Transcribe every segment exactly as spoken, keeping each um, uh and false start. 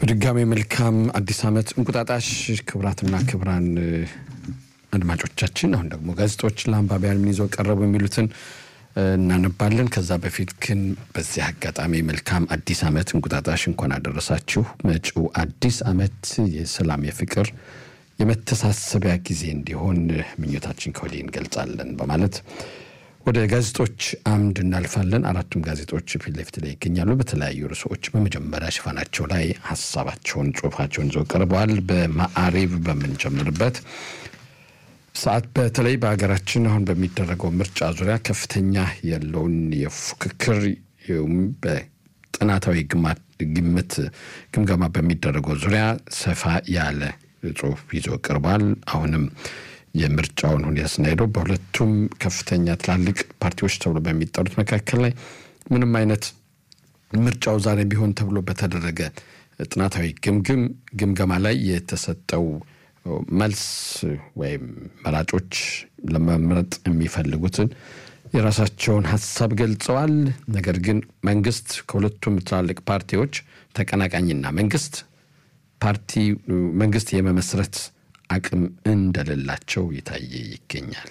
በድጋሚ መልካም አዲስ አመት እንቁጣጣሽ ክብራትና ክብራን አድማጮቻችን። አሁን ደግሞ ጋዜጦች ለአንባቢያን ምን ይዘው ቀረቡ የሚሉትን እናነባለን። ከዛ በፊት ግን በዚህ አጋጣሚ መልካም አዲስ አመት እንቁጣጣሽ እንኳን አደረሳችሁ። መጪው አዲስ አመት የሰላም የፍቅር የመተሳሰቢያ ጊዜ እንዲሆን ምኞታችን ከወዲህ እንገልጻለን በማለት ወደ ጋዜጦች አምድ እናልፋለን። አራቱም ጋዜጦች ፊት ለፊት ላይ ይገኛሉ። በተለያዩ ርዕሶች በመጀመሪያ ሽፋናቸው ላይ ሐሳባቸውን ጽሑፋቸውን ይዘው ቀርበዋል። በማዕሪብ በመንጀምርበት ሰዓት በተለይ በአገራችን አሁን በሚደረገው ምርጫ ዙሪያ ከፍተኛ ያለውን የፉክክር በጥናታዊ ግምት ግምገማ በሚደረገው ዙሪያ ሰፋ ያለ ጽሑፍ ይዘው ቀርበዋል። አሁንም የምርጫውን ሁኔታ ስናየው በሁለቱም ከፍተኛ ትላልቅ ፓርቲዎች ተብሎ በሚጠሩት መካከል ላይ ምንም አይነት ምርጫው ዛሬ ቢሆን ተብሎ በተደረገ ጥናታዊ ግምግም ግምገማ ላይ የተሰጠው መልስ ወይም መራጮች ለመምረጥ የሚፈልጉትን የራሳቸውን ሐሳብ ገልጸዋል። ነገር ግን መንግስት ከሁለቱም ትላልቅ ፓርቲዎች ተቀናቃኝና መንግስት ፓርቲ መንግስት የመመስረት አቅም እንደሌላቸው ይታየ ይገኛል።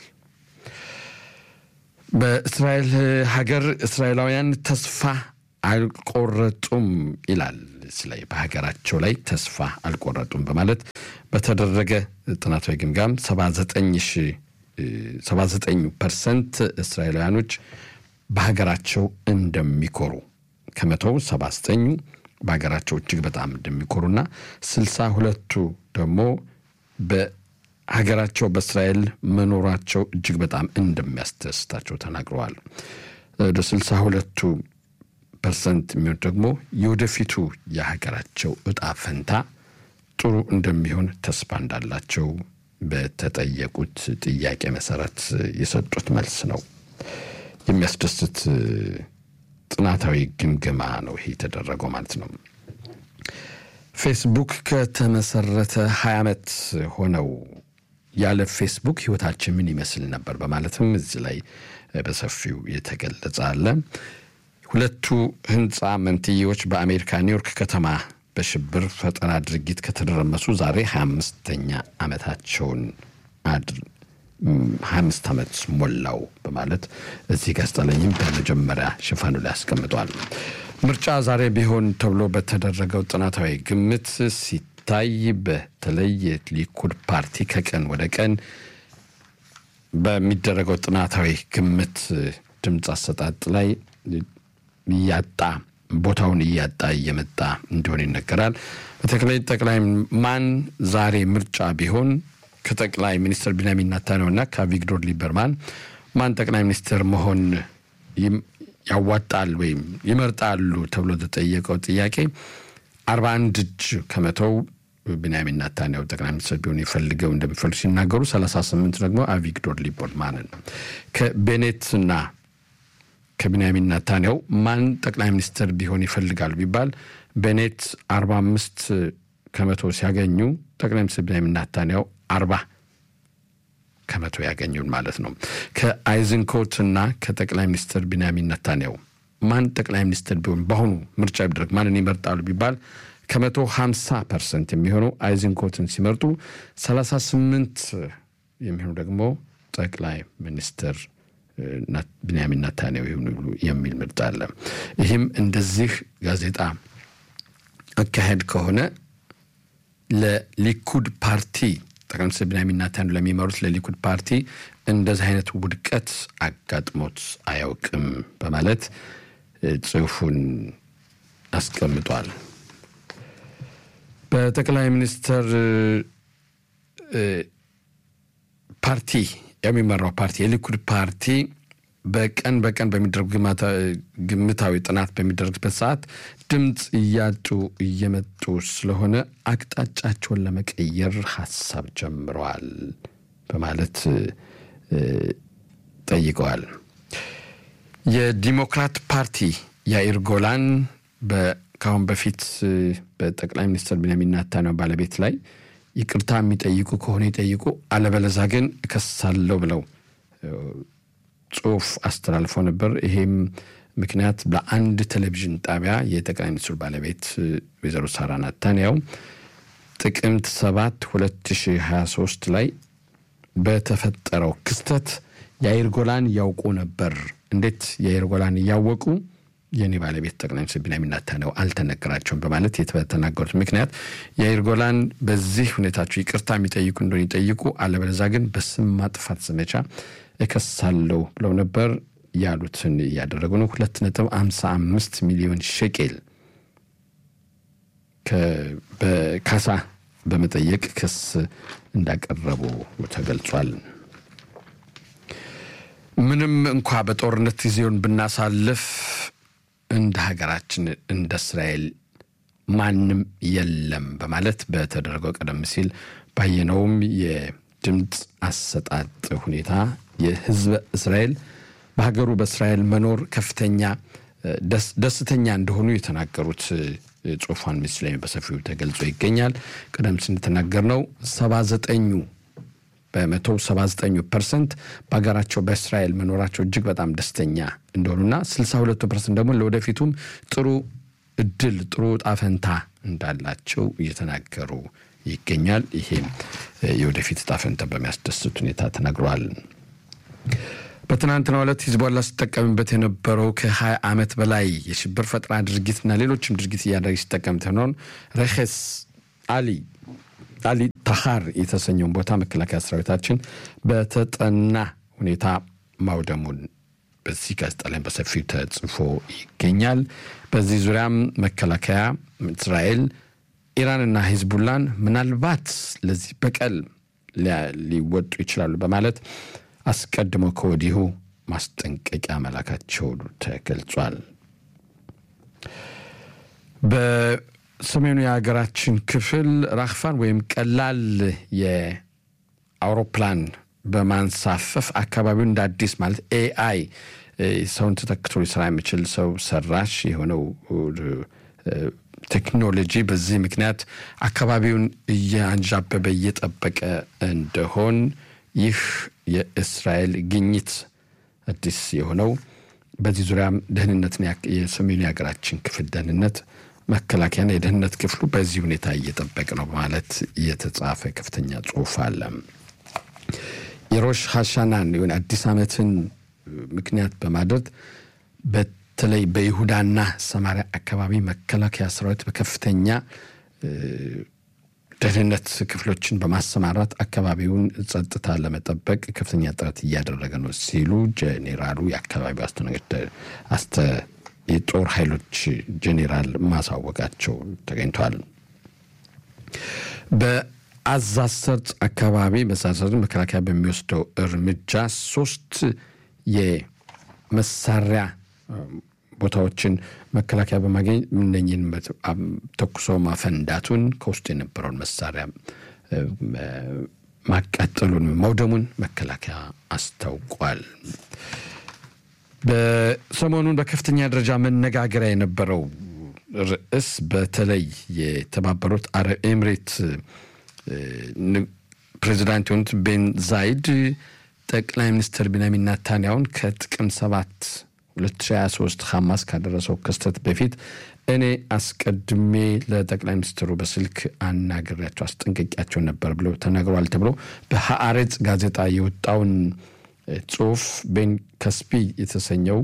በእስራኤል ሀገር እስራኤላውያን ተስፋ አልቆረጡም ይላል። ስለዚህ በሀገራቸው ላይ ተስፋ አልቆረጡም በማለት በተደረገ ጥናታዊ ግምገማ ሰባ ዘጠኝ ፐርሰንት እስራኤላውያኖች በሀገራቸው እንደሚኮሩ ከመቶው ሰባ ዘጠኝ በሀገራቸው እጅግ በጣም እንደሚኮሩና ስልሳ ሁለት ደግሞ በሀገራቸው በእስራኤል መኖራቸው እጅግ በጣም እንደሚያስደስታቸው ተናግረዋል። ወደ ስልሳ ሁለት ፐርሰንት የሚሆን ደግሞ የወደፊቱ የሀገራቸው ዕጣ ፈንታ ጥሩ እንደሚሆን ተስፋ እንዳላቸው በተጠየቁት ጥያቄ መሰረት የሰጡት መልስ ነው። የሚያስደስት ጥናታዊ ግምገማ ነው ይሄ የተደረገው ማለት ነው። ፌስቡክ ከተመሰረተ ሃያ ዓመት ሆነው። ያለ ፌስቡክ ህይወታችን ምን ይመስል ነበር በማለትም እዚህ ላይ በሰፊው የተገለጸ አለ። ሁለቱ ህንጻ መንትዮች በአሜሪካ ኒውዮርክ ከተማ በሽብር ፈጠራ ድርጊት ከተደረመሱ ዛሬ ሃያ አምስተኛ ዓመታቸውን አድር ሃያ አምስት ዓመት ሞላው በማለት እዚህ ጋዜጣ ላይም በመጀመሪያ ሽፋኑ ላይ አስቀምጧል። ምርጫ ዛሬ ቢሆን ተብሎ በተደረገው ጥናታዊ ግምት ሲታይ በተለይ ሊኩድ ፓርቲ ከቀን ወደ ቀን በሚደረገው ጥናታዊ ግምት ድምጽ አሰጣጥ ላይ ያጣ ቦታውን ያጣ እየመጣ እንደሆነ ይነገራል። በተለይ ጠቅላይ ማን ዛሬ ምርጫ ቢሆን ከጠቅላይ ሚኒስትር ቢንያሚን ኔታንያሁና ከቪግዶር ሊበርማን ማን ጠቅላይ ሚኒስትር መሆን ያዋጣል ወይም ይመርጣሉ ተብሎ ተጠየቀው ጥያቄ አርባ አንድ ከመቶው ቢንያሚን ኔታንያሁ ጠቅላይ ሚኒስትር ቢሆን ይፈልገው እንደሚፈልጉ ሲናገሩ ሰላሳ ስምንት ደግሞ አቪግዶር ሊበርማን ከቤኔትና ከቢንያሚን ኔታንያሁ ማን ጠቅላይ ሚኒስትር ቢሆን ይፈልጋሉ ቢባል ቤኔት አርባ አምስት ከመቶ ሲያገኙ ጠቅላይ ሚኒስትር ቢንያሚን ኔታንያሁ አርባ ከመቶ ያገኙን ማለት ነው። ከአይዝንኮትና ከጠቅላይ ሚኒስትር ቢንያሚን ኔታንያሁ ማን ጠቅላይ ሚኒስትር ቢሆን በአሁኑ ምርጫ ቢደረግ ማንን ይመርጣሉ ቢባል ከመቶ ሃምሳ ፐርሰንት የሚሆኑ አይዝንኮትን ሲመርጡ ሰላሳ ስምንት የሚሆኑ ደግሞ ጠቅላይ ሚኒስትር ቢንያሚን ኔታንያሁ ይሁኑ የሚል ምርጫ አለ። ይህም እንደዚህ ጋዜጣ አካሄድ ከሆነ ለሊኩድ ፓርቲ ጠቅላይ ሚኒስትር ቢንያሚን ኔታንያሁ ለሚመሩት ለሊኩድ ፓርቲ እንደዚህ አይነት ውድቀት አጋጥሞት አያውቅም በማለት ጽሑፉን አስቀምጧል። በጠቅላይ ሚኒስትር ፓርቲ የሚመራው ፓርቲ የሊኩድ ፓርቲ በቀን በቀን በሚደረግ ግምታዊ ጥናት በሚደረግበት ሰዓት ድምጽ እያጡ እየመጡ ስለሆነ አቅጣጫቸውን ለመቀየር ሐሳብ ጀምረዋል በማለት ጠይቀዋል። የዲሞክራት ፓርቲ ያኢር ጎላን በካሁን በፊት በጠቅላይ ሚኒስትር ቢንያሚን ኔታንያሁ ባለቤት ላይ ይቅርታ የሚጠይቁ ከሆነ ይጠይቁ አለበለዚያ ግን እከሳለሁ ብለው ጽሑፍ አስተላልፎ ነበር። ይሄም ምክንያት በአንድ ቴሌቪዥን ጣቢያ የጠቅላይ ሚኒስትሩ ባለቤት ወይዘሮ ሳራ ናታንያሁ ጥቅምት ሰባት ሁለት ሺህ ሃያ ሶስት ላይ በተፈጠረው ክስተት ያይር ጎላን ያውቁ ነበር እንዴት ያይር ጎላን ያወቁ የኔ ባለቤት ጠቅላይ ሚኒስትር ቢንያሚን ኔታንያሁ አልተነገራቸውም በማለት የተተናገሩት ምክንያት ያይር ጎላን በዚህ ሁኔታቸው ይቅርታ የሚጠይቁ እንደሆነ ይጠይቁ አለበለዚያ ግን በስም ማጥፋት ዘመቻ እከሳለሁ ብለው ነበር ያሉትን ያደረጉ ነው ሁለት ነጥብ አምሳ አምስት ሚሊዮን ሸቄል ከካሳ በመጠየቅ ክስ እንዳቀረቡ ተገልጿል ምንም እንኳን በጦርነት ጊዜውን ብናሳልፍ እንደ ሀገራችን እንደ እስራኤል ማንም የለም በማለት በተደረገው ቀደም ሲል ባየነውም የድምጽ አሰጣጥ ሁኔታ የህዝብ እስራኤል በሀገሩ በእስራኤል መኖር ከፍተኛ ደስተኛ እንደሆኑ የተናገሩት ጽሑፋን ምስለኝ በሰፊው ተገልጾ ይገኛል ቀደም ሲል ተናገርነው ሰባ ዘጠኝ በመቶ ሰባ ዘጠኝ ፐርሰንት በአገራቸው በእስራኤል መኖራቸው እጅግ በጣም ደስተኛ እንደሆኑና ስልሳ ሁለት ፐርሰንት ደግሞ ለወደፊቱም ጥሩ እድል ጥሩ ጣፈንታ እንዳላቸው እየተናገሩ ይገኛል ይሄ የወደፊት ጣፈንታ በሚያስደስት ሁኔታ ተናግሯል በትናንትናው ዕለት ሂዝቦላ ሲጠቀምበት የነበረው ከ20 ዓመት በላይ የሽብር ፈጠራ ድርጊትና ሌሎችም ድርጊት ያደረገ ሲጠቀምበት ነው ረኸስ አሊ አሊ ታሃር የተሰኘው ቦታ መከላከያ ሰራዊታችን በተጠና ሁኔታ ማውደሙን በዚህ ጋዜጣ ላይ በሰፊው ተጽፎ ይገኛል በዚህ ዙሪያም መከላከያ እስራኤል ኢራንና ሂዝቡላን ምናልባት ለዚህ በቀል ሊወጡ ይችላሉ በማለት አስቀድሞ ከወዲሁ ማስጠንቀቂያ መላካቸው ተገልጿል በሰሜኑ የሀገራችን ክፍል ራክፋን ወይም ቀላል የአውሮፕላን በማንሳፈፍ አካባቢውን እንደ አዲስ ማለት ኤአይ ሰውን ተተክቶ ሊሰራ የሚችል ሰው ሰራሽ የሆነው ቴክኖሎጂ በዚህ ምክንያት አካባቢውን እያንዣበበ እየጠበቀ እንደሆን ይህ የእስራኤል ግኝት አዲስ የሆነው በዚህ ዙሪያም ደህንነትን የሰሜኑ የሀገራችን ክፍል ደህንነት መከላከያና የደህንነት ክፍሉ በዚህ ሁኔታ እየጠበቀ ነው ማለት የተጻፈ ከፍተኛ ጽሑፍ አለ የሮሽ ሐሻናን የሆነ አዲስ ዓመትን ምክንያት በማድረግ በተለይ በይሁዳና ሰማሪያ አካባቢ መከላከያ ሰራዊት በከፍተኛ ደህንነት ክፍሎችን በማሰማራት አካባቢውን ጸጥታ ለመጠበቅ ከፍተኛ ጥረት እያደረገ ነው ሲሉ ጄኔራሉ የአካባቢው አስተናጋጅ አስተ የጦር ኃይሎች ጄኔራል ማሳወቃቸው ተገኝቷል በአዛሰርት አካባቢ በሳሰር መከላከያ በሚወስደው እርምጃ ሶስት የመሳሪያ ቦታዎችን መከላከያ በማግኘት ምንነኝን ተኩሶ ማፈንዳቱን ከውስጥ የነበረውን መሳሪያ ማቃጠሉን መውደሙን መከላከያ አስታውቋል በሰሞኑን በከፍተኛ ደረጃ መነጋገሪያ የነበረው ርዕስ በተለይ የተባበሩት አረብ ኤምሬት ፕሬዝዳንት ዮንት ቤን ዛይድ ጠቅላይ ሚኒስትር ቢንያሚን ኔታንያሁን ከጥቅም ሰባት ሁለት ሺህ ሃያ ሶስት ሐማስ ካደረሰው ክስተት በፊት እኔ አስቀድሜ ለጠቅላይ ሚኒስትሩ በስልክ አናግሬያቸው አስጠንቅቄያቸው ነበር ብለው ተናግረዋል ተብሎ በሃአሬጽ ጋዜጣ የወጣውን ጽሑፍ ቤን ከስፒ የተሰኘው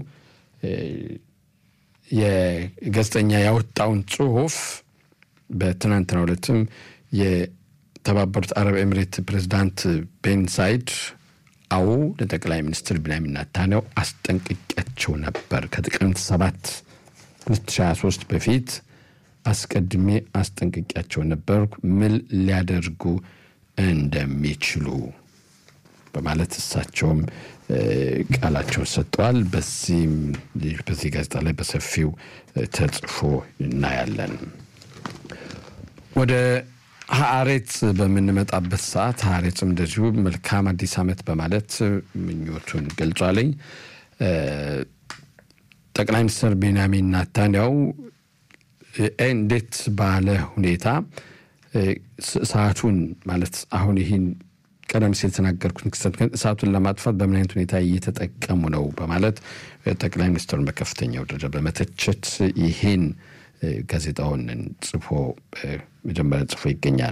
የጋዜጠኛ ያወጣውን ጽሑፍ በትናንትናው ዕለትም የተባበሩት አረብ ኤምሬት ፕሬዝዳንት ቤን ዛይድ አው ለጠቅላይ ሚኒስትር ቢንያሚን ኔታንያሁ አስጠንቅቄያቸው ነበር ከጥቅምት ሰባት ሁለት ሺህ ሃያ ሶስት በፊት አስቀድሜ አስጠንቅቄያቸው ነበር ምን ሊያደርጉ እንደሚችሉ በማለት እሳቸውም ቃላቸውን ሰጥተዋል በዚህ በዚህ ጋዜጣ ላይ በሰፊው ተጽፎ እናያለን ወደ ሃአሬጽ በመንመጣበት ሰዓት ሃአሬጽም እንደዚሁ መልካም አዲስ ዓመት በማለት ምኞቱን ገልጿል ጠቅላይ ሚኒስትር ቢንያሚን ኔታንያሁ እንዴት ባለ ሁኔታ ሰዓቱን ማለት አሁን ይህን ቀደም ሲል ተናገርኩት ክስተት ግን እሳቱን ለማጥፋት በምን አይነት ሁኔታ እየተጠቀሙ ነው በማለት ጠቅላይ ሚኒስትሩን በከፍተኛው ደረጃ በመተቸት ይሄን ጋዜጣውን ጽፎ መጀመሪያ ጽፎ ይገኛል።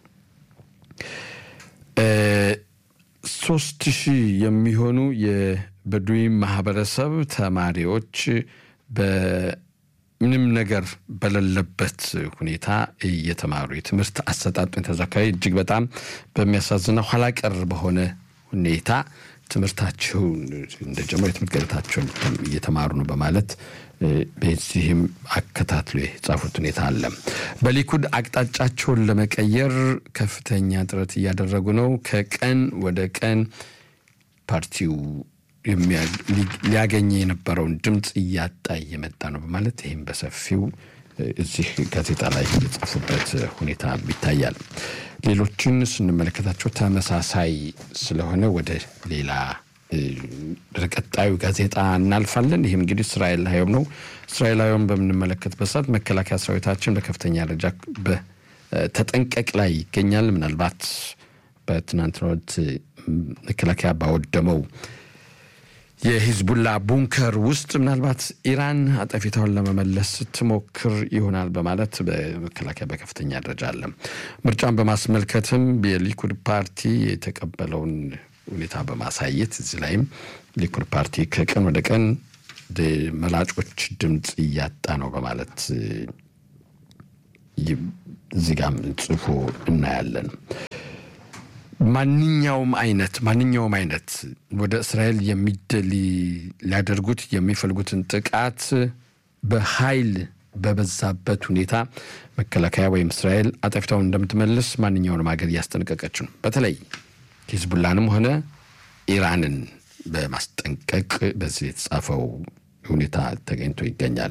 ሶስት ሺህ የሚሆኑ የበዱዊ ማህበረሰብ ተማሪዎች በምንም ነገር በሌለበት ሁኔታ እየተማሩ የትምህርት አሰጣጡን ተዛካይ እጅግ በጣም በሚያሳዝነው ኋላ ቀር በሆነ ሁኔታ ትምህርታቸውን እንደጀመሩ የትምህርት ገበታቸውን እየተማሩ ነው በማለት በዚህም አከታትሎ የጻፉት ሁኔታ አለ። በሊኩድ አቅጣጫቸውን ለመቀየር ከፍተኛ ጥረት እያደረጉ ነው። ከቀን ወደ ቀን ፓርቲው ሊያገኝ የነበረውን ድምጽ እያጣ እየመጣ ነው በማለት ይሄን በሰፊው እዚህ ጋዜጣ ላይ የጻፉበት ሁኔታ ይታያል። ሌሎችን ስንመለከታቸው ተመሳሳይ ስለሆነ ወደ ሌላ ረቀጣዩ ጋዜጣ እናልፋለን። ይሄም እንግዲህ እስራኤል ሀዮም ነው። እስራኤል ሀዮም በመንመለከትበት ሰዓት መከላከያ ሰራዊታችን በከፍተኛ ደረጃ በተጠንቀቅ ላይ ይገኛል። ምናልባት በትናንትናው ዕለት መከላከያ ባወደመው የሂዝቡላ ቡንከር ውስጥ ምናልባት ኢራን አጠፊታውን ለመመለስ ትሞክር ይሆናል በማለት በመከላከያ በከፍተኛ ደረጃ አለ። ምርጫን በማስመልከትም የሊኩድ ፓርቲ የተቀበለውን ሁኔታ በማሳየት እዚህ ላይም ሊኩድ ፓርቲ ከቀን ወደ ቀን መላጮች ድምጽ እያጣ ነው በማለት እዚህ ጋር ጽፎ እናያለን። ማንኛውም አይነት ማንኛውም አይነት ወደ እስራኤል የሚደሊ ሊያደርጉት የሚፈልጉትን ጥቃት በኃይል በበዛበት ሁኔታ መከላከያ ወይም እስራኤል አጠፊታውን እንደምትመልስ ማንኛውንም ሀገር ያስጠነቀቀች ነው። በተለይ ሂዝቡላንም ሆነ ኢራንን በማስጠንቀቅ በዚህ የተጻፈው ሁኔታ ተገኝቶ ይገኛል።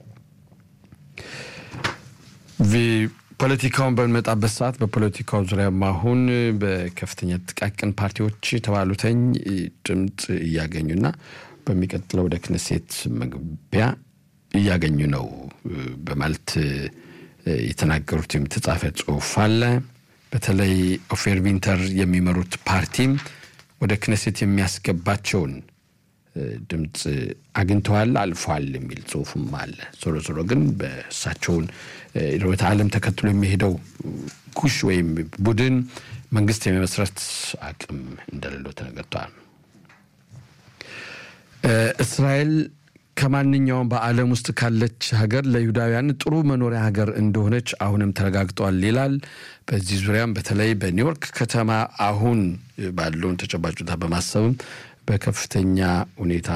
ፖለቲካውን በመጣበት ሰዓት በፖለቲካው ዙሪያ ማሁን በከፍተኛ ጥቃቅን ፓርቲዎች ተባሉተኝ ድምጽ እያገኙና በሚቀጥለው ወደ ክነሴት መግቢያ እያገኙ ነው በማለት የተናገሩት የተጻፈ ጽሑፍ አለ። በተለይ ኦፌር ቪንተር የሚመሩት ፓርቲም ወደ ክነሴት የሚያስገባቸውን ድምጽ አግኝተዋል አልፏል የሚል ጽሑፍም አለ። ዞሮ ዞሮ ግን በእሳቸውን ርዕዮተ ዓለም ተከትሎ የሚሄደው ኩሽ ወይም ቡድን መንግስት የመመስረት አቅም እንደሌለው ተነግሯል። እስራኤል ከማንኛውም በዓለም ውስጥ ካለች ሀገር ለይሁዳውያን ጥሩ መኖሪያ ሀገር እንደሆነች አሁንም ተረጋግጧል ይላል። በዚህ ዙሪያም በተለይ በኒውዮርክ ከተማ አሁን ባለውን ተጨባጭ ሁኔታ በማሰብም በከፍተኛ ሁኔታ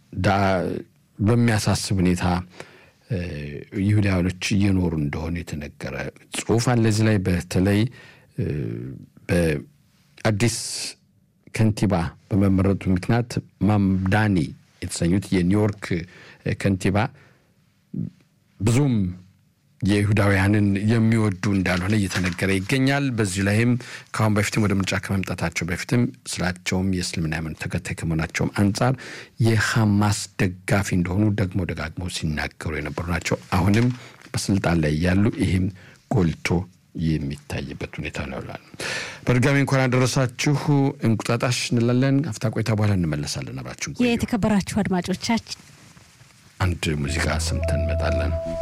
በሚያሳስብ ሁኔታ ይሁዳውያኖች እየኖሩ እንደሆነ የተነገረ ጽሑፍ አለ። እዚህ ላይ በተለይ በአዲስ ከንቲባ በመመረጡ ምክንያት ማምዳኒ የተሰኙት የኒውዮርክ ከንቲባ ብዙም የይሁዳውያንን የሚወዱ እንዳልሆነ እየተነገረ ይገኛል። በዚህ ላይም ካሁን በፊትም ወደ ምርጫ ከመምጣታቸው በፊትም ስላቸውም የእስልምና ሃይማኖት ተከታይ ከመሆናቸውም አንጻር የሐማስ ደጋፊ እንደሆኑ ደግሞ ደጋግመው ሲናገሩ የነበሩ ናቸው። አሁንም በስልጣን ላይ ያሉ ይሄም ጎልቶ የሚታይበት ሁኔታ ነው ይላል። በድጋሚ እንኳን አደረሳችሁ እንቁጣጣሽ እንላለን። አፍታ ቆይታ በኋላ እንመለሳለን። አብራችሁ የተከበራችሁ አድማጮቻችን አንድ ሙዚቃ ሰምተን እንመጣለን።